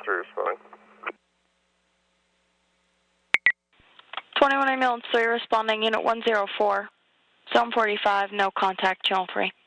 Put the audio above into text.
responding. 21 ambulance 3 responding, unit 104. Zone 45, no contact, channel 3.